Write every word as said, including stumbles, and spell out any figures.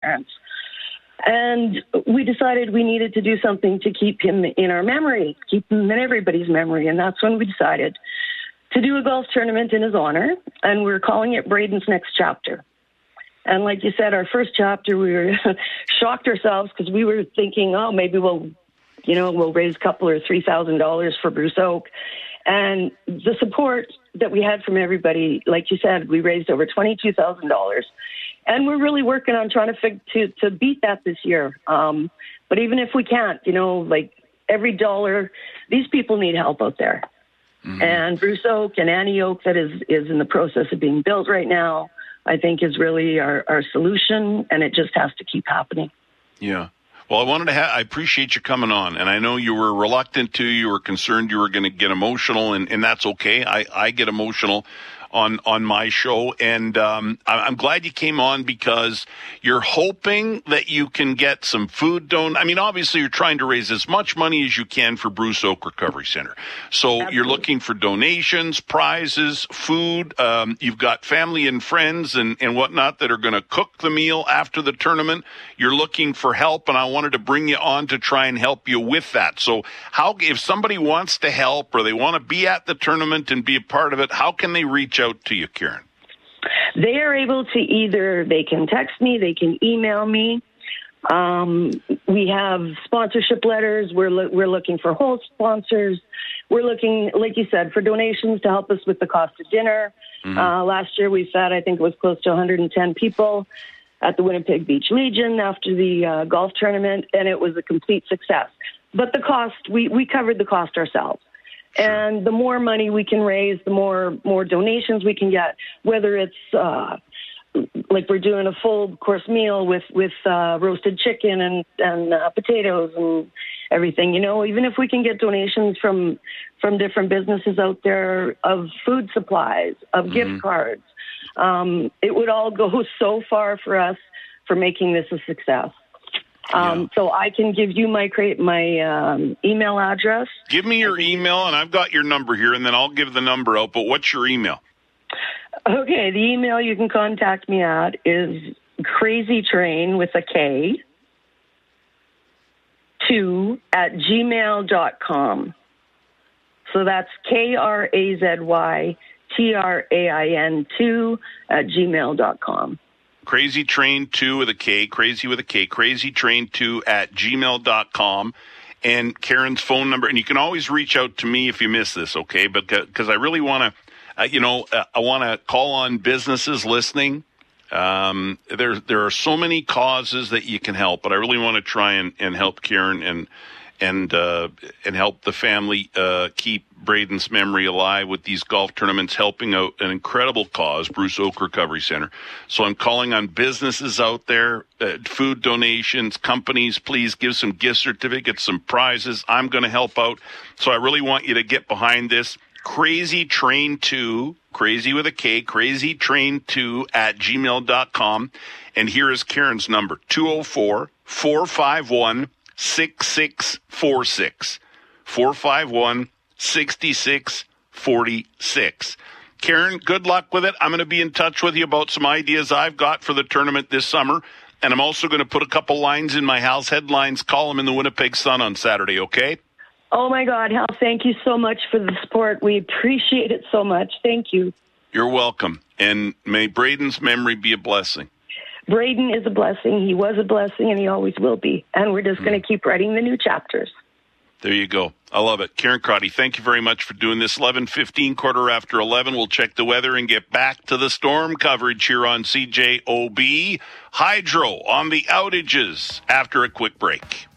parents. And we decided we needed to do something to keep him in our memory, keep him in everybody's memory. And that's when we decided to do a golf tournament in his honor. And we're calling it Braden's Next Chapter. And like you said, our first chapter, we were shocked ourselves because we were thinking, oh, maybe we'll, you know, we'll raise a couple or three thousand dollars for Bruce Oak. And the support that we had from everybody, like you said, we raised over twenty-two thousand dollars. And we're really working on trying to fig- to, to beat that this year. Um, but even if we can't, you know, like every dollar, these people need help out there. Mm-hmm. And Bruce Oak and Annie Oak that is, is in the process of being built right now, I think is really our, our solution, and it just has to keep happening. Yeah. Well, I wanted to have, I appreciate you coming on, and I know you were reluctant to, you were concerned you were going to get emotional, and, and that's okay. I, I get emotional on, on my show, and um, I'm glad you came on because you're hoping that you can get some food don. I mean, obviously you're trying to raise as much money as you can for Bruce Oak Recovery Center. So Absolutely. You're looking for donations, prizes, food. Um, you've got family and friends and, and whatnot that are going to cook the meal after the tournament. You're looking for help, and I wanted to bring you on to try and help you with that. So how, if somebody wants to help or they want to be at the tournament and be a part of it, how can they reach out to you, Karen? They are able to either, they can text me, they can email me. Um, we have sponsorship letters. We're lo- we're looking for whole sponsors. We're looking, like you said, for donations to help us with the cost of dinner. Mm-hmm. Uh, last year we fed, I think it was close to one hundred ten people at the Winnipeg Beach Legion after the uh, golf tournament, and it was a complete success. But the cost, we, we covered the cost ourselves. Sure. And the more money we can raise, the more more donations we can get, whether it's uh, like we're doing a full course meal with, with uh, roasted chicken and, and uh, potatoes and everything. You know, even if we can get donations from from different businesses out there of food supplies, of mm-hmm. gift cards, um, it would all go so far for us for making this a success. Um, yeah. So I can give you my my um, email address. Give me your email, and I've got your number here, and then I'll give the number out. But what's your email? Okay, the email you can contact me at is crazytrain with a K, two at gmail dot com. So that's K R A Z Y T R A I N two at gmail dot com. Crazy Train two with a K, crazy with a K, crazy train two at gmail dot com. And Karen's phone number, and you can always reach out to me if you miss this, okay? But because I really want to, uh, you know, uh, I want to call on businesses listening. Um, there, there are so many causes that you can help, but I really want to try and, and help Karen and and uh, and help the family uh, keep Braden's memory alive with these golf tournaments, helping out an incredible cause, Bruce Oak Recovery Center. So I'm calling on businesses out there, uh, food donations, companies, please give some gift certificates, some prizes. I'm going to help out. So I really want you to get behind this. Crazy Train two, crazy with a K, crazy train two at gmail dot com. And here is Karen's number, two oh four, four five one, six six four six, four five one, six six four six. Karen, good luck with it. I'm going to be in touch with you about some ideas I've got for the tournament this summer, and I'm also going to put a couple lines in my Hal's Headlines column in the Winnipeg Sun on Saturday, okay? Oh, my God, Hal, thank you so much for the support. We appreciate it so much. Thank you. You're welcome, and may Braden's memory be a blessing. Braden is a blessing. He was a blessing, and he always will be. And we're just mm. going to keep writing the new chapters. There you go. I love it. Karen Crotty, thank you very much for doing this. eleven fifteen, quarter after eleven. We'll check the weather and get back to the storm coverage here on C J O B. Hydro on the outages after a quick break.